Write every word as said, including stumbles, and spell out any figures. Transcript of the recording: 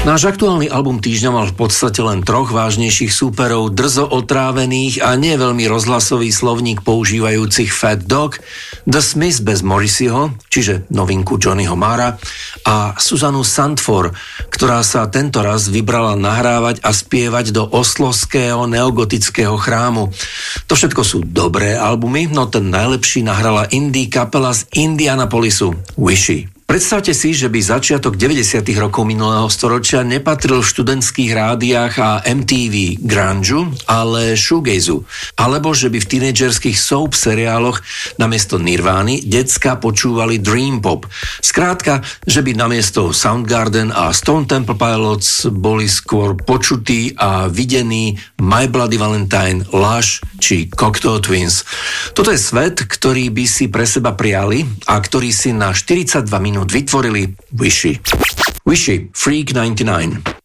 Náš aktuálny album týždňa mal v podstate len troch vážnejších súperov, drzo otrávených a nie veľmi rozhlasový slovník používajúcich Fat Dog, The Smiths bez Morrisseyho, čiže novinku Johnnyho Marra, a Suzannu Sandford, ktorá sa tento raz vybrala nahrávať a spievať do oslovského neogotického chrámu. To všetko sú dobré albumy, no ten najlepší nahrala indie kapela z Indianapolisu, Wishy. Predstavte si, že by začiatok deväťdesiatych rokov minulého storočia nepatril v študentských rádiách a em té vé grunge, ale shoegazu. Alebo že by v tínedžerských soap seriáloch namiesto Nirvány decka počúvali Dream Pop. Skrátka, že by namiesto Soundgarden a Stone Temple Pilots boli skôr počutí a videní My Bloody Valentine, Lush či Cocteau Twins. Toto je svet, ktorý by si pre seba prijali a ktorý si na štyridsaťdva minút vytvorili Wishy. Wishy, Freak deväťdesiatdeväť.